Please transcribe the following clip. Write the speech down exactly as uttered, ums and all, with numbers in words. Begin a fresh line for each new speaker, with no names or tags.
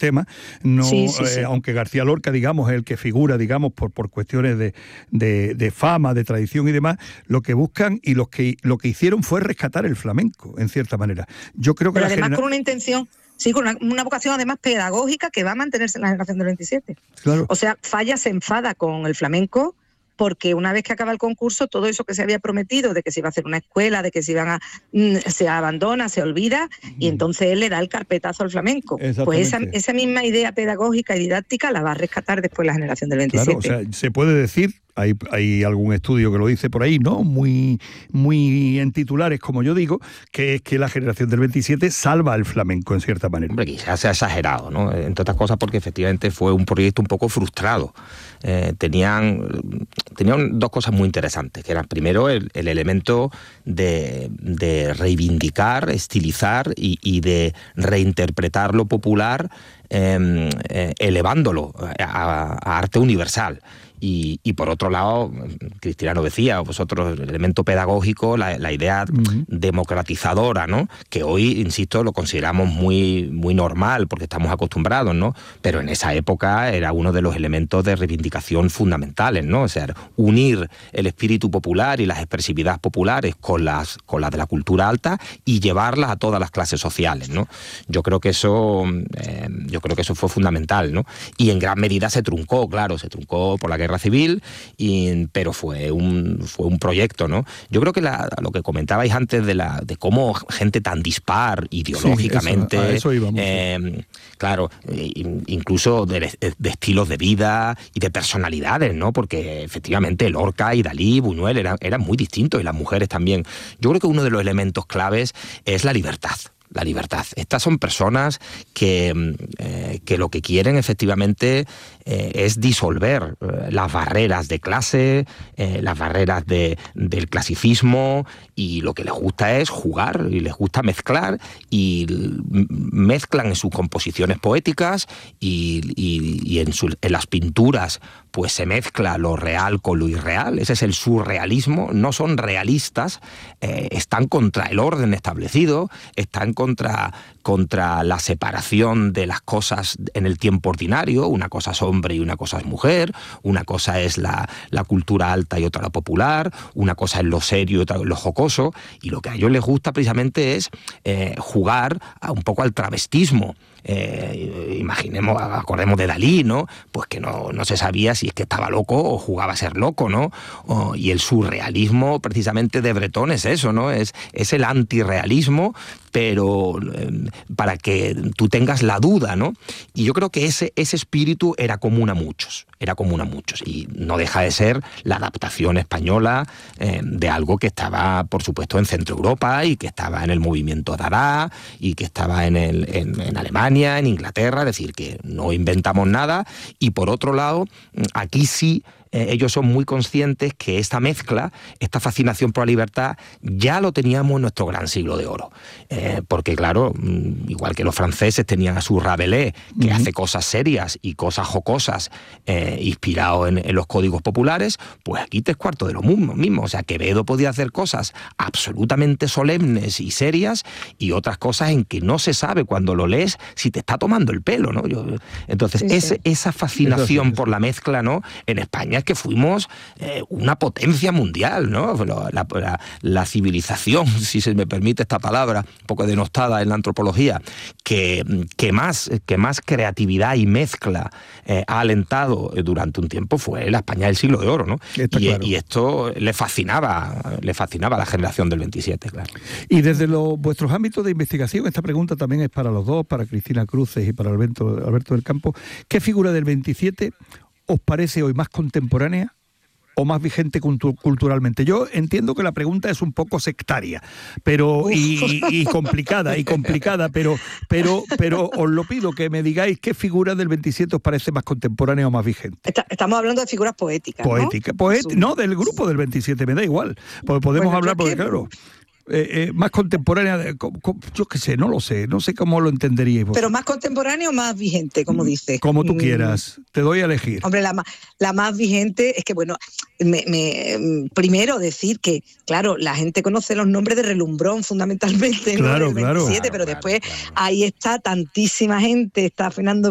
tema, no,
sí, sí, sí.
Eh, aunque García Lorca, digamos, es el que figura, digamos, por, por cuestiones de, de, de fama, de tradición y demás, lo que buscan y lo que, lo que hicieron fue rescatar el flamenco, en cierta manera. Yo creo que
Pero
la
además
genera...
con una intención, sí, con una, una vocación además pedagógica que va a mantenerse en la generación del veintisiete.
Claro.
O sea, Falla se enfada con el flamenco porque una vez que acaba el concurso, todo eso que se había prometido, de que se iba a hacer una escuela, de que se iban a se abandona, se olvida, y entonces él le da el carpetazo al flamenco. Pues esa, esa misma idea pedagógica y didáctica la va a rescatar después la generación del veintisiete.
Claro, o sea, se puede decir, hay, hay algún estudio que lo dice por ahí, ¿no? Muy, muy en titulares, como yo digo, que es que la generación del veintisiete salva al flamenco, en cierta manera.
Hombre, quizás se ha exagerado, ¿no? Entre otras cosas porque efectivamente fue un proyecto un poco frustrado. Eh, tenían, tenían dos cosas muy interesantes, que eran primero el, el elemento de, de reivindicar, estilizar y, y de reinterpretar lo popular, eh, eh, elevándolo a, a arte universal. Y, y por otro lado, Cristina lo decía, vosotros, el elemento pedagógico, la, la idea uh-huh. democratizadora, ¿no? Que hoy, insisto, lo consideramos muy, muy normal porque estamos acostumbrados, ¿no? Pero en esa época era uno de los elementos de reivindicación fundamentales, ¿no? O sea, unir el espíritu popular y las expresividades populares con las, con las de la cultura alta y llevarlas a todas las clases sociales, ¿no? Yo creo que eso, eh, yo creo que eso fue fundamental, ¿no? Y en gran medida se truncó, claro, se truncó por la guerra civil, y, pero fue un, fue un proyecto, ¿no? Yo creo que la, lo que comentabais antes de, la, de cómo gente tan dispar ideológicamente,
sí, eso, a eso íbamos,
eh,
sí.
claro, incluso de, de estilos de vida y de personalidades, ¿no? Porque efectivamente Lorca y Dalí, Buñuel eran, eran muy distintos, y las mujeres también. Yo creo que uno de los elementos claves es la libertad. La libertad. Estas son personas que, eh, que lo que quieren efectivamente eh, es disolver eh, las barreras de clase, eh, las barreras de, del clasicismo, y lo que les gusta es jugar y les gusta mezclar, y mezclan en sus composiciones poéticas y, y, y en, su, en las pinturas pues se mezcla lo real con lo irreal. Ese es el surrealismo. No son realistas, eh, están contra el orden establecido, están contra, contra la separación de las cosas en el tiempo ordinario. Una cosa es hombre y una cosa es mujer, una cosa es la, la cultura alta y otra la popular, una cosa es lo serio y otra lo jocoso, y lo que a ellos les gusta precisamente es eh, jugar a un poco al travestismo. Eh, imaginemos, acordemos de Dalí, ¿no? Pues que no, no se sabía si es que estaba loco o jugaba a ser loco, ¿no? O, y el surrealismo precisamente de Breton es eso, ¿no? Es, es el antirrealismo, pero eh, para que tú tengas la duda, ¿no? Y yo creo que ese, ese espíritu era común a muchos, era común a muchos, y no deja de ser la adaptación española eh, de algo que estaba, por supuesto, en Centro Europa, y que estaba en el movimiento Dada, y que estaba en, el, en, en Alemania, en Inglaterra, es decir, que no inventamos nada. Y por otro lado, aquí sí, eh, ellos son muy conscientes que esta mezcla, esta fascinación por la libertad, ya lo teníamos en nuestro gran siglo de oro. Eh, porque claro, igual que los franceses tenían a su Rabelais, que uh-huh. hace cosas serias y cosas jocosas, eh, inspirado en, en los códigos populares, pues aquí tres cuartos de lo mismo. O sea, Quevedo podía hacer cosas absolutamente solemnes y serias, y otras cosas en que no se sabe cuando lo lees si te está tomando el pelo, ¿no? Yo, entonces, sí, ese, sí. esa fascinación sí, por la mezcla, ¿no? En España es que fuimos eh, una potencia mundial, ¿no? La, la, la civilización, si se me permite esta palabra, un poco denostada en la antropología, que, que, más, que más creatividad y mezcla eh, ha alentado durante un tiempo fue la España del siglo de oro, ¿no? Y, claro. y esto le fascinaba, le fascinaba a la generación del veintisiete, claro.
Y desde los, vuestros ámbitos de investigación, esta pregunta también es para los dos, para Cristina Cruces y para Alberto, Alberto del Campo. ¿Qué figura del veintisiete os parece hoy más contemporánea o más vigente cultu- culturalmente? Yo entiendo que la pregunta es un poco sectaria, pero y, y complicada, y complicada, pero, pero, pero os lo pido que me digáis qué figura del veintisiete os parece más contemporánea o más vigente.
Está, estamos hablando de figuras poéticas,
Poética,
¿no?
Poet, no, del grupo del veintisiete, me da igual. Pues podemos bueno, hablar, porque que... claro... Eh, eh, más contemporánea, de, co, co, yo qué sé, no lo sé, no sé cómo lo entenderíais vosotros.
Pero más contemporánea o más vigente, como dices.
Como tú quieras, te doy a elegir.
Hombre, la, la más vigente es que, bueno, me, me, primero decir que, claro, la gente conoce los nombres de Relumbrón fundamentalmente,
claro,
¿no? Del
claro,
veintisiete,
claro,
pero
claro,
después
claro.
ahí está tantísima gente, está Fernando